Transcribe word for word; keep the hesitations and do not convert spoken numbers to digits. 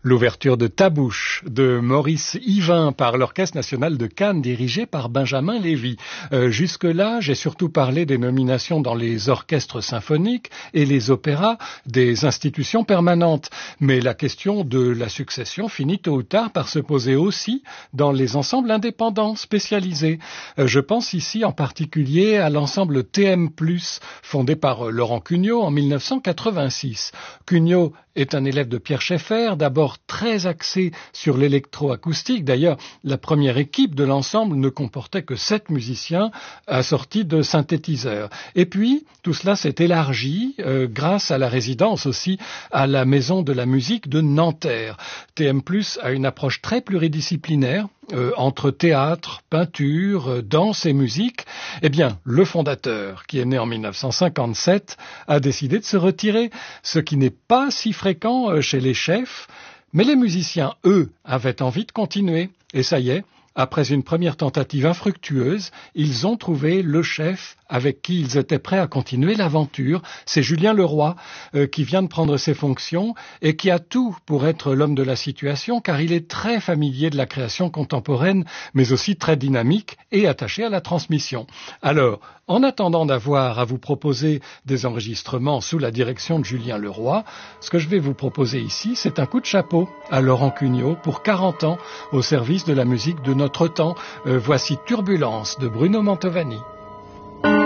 L'ouverture de Tabouche de Maurice Yvain par l'Orchestre national de Cannes dirigé par Benjamin Lévy. Euh, jusque-là, j'ai surtout parlé des nominations dans les orchestres symphoniques et les opéras des institutions permanentes. Mais la question de la succession finit tôt ou tard par se poser aussi dans les ensembles indépendants spécialisés. Euh, je pense ici en particulier à l'ensemble T M plus, fondé par Laurent Cugnot en mille neuf cent quatre-vingt-six. Cugnot est un élève de Pierre Schaeffer, d'abord très axé sur l'électroacoustique. D'ailleurs, la première équipe de l'ensemble ne comportait que sept musiciens assortis de synthétiseurs. Et puis, tout cela s'est élargi euh, grâce à la résidence aussi à la Maison de la musique de Nanterre. T M plus a une approche très pluridisciplinaire euh, entre théâtre, peinture, euh, danse et musique. Eh bien, le fondateur, qui est né en mille neuf cent cinquante-sept, a décidé de se retirer, ce qui n'est pas si fréquent euh, chez les chefs. Mais les musiciens, eux, avaient envie de continuer. Et ça y est, après une première tentative infructueuse, ils ont trouvé le chef avec qui ils étaient prêts à continuer l'aventure. C'est Julien Leroy euh, qui vient de prendre ses fonctions et qui a tout pour être l'homme de la situation, car il est très familier de la création contemporaine, mais aussi très dynamique et attaché à la transmission. Alors, en attendant d'avoir à vous proposer des enregistrements sous la direction de Julien Leroy, ce que je vais vous proposer ici, c'est un coup de chapeau à Laurent Cugnot pour quarante ans au service de la musique de notre temps. Euh, voici Turbulence de Bruno Mantovani.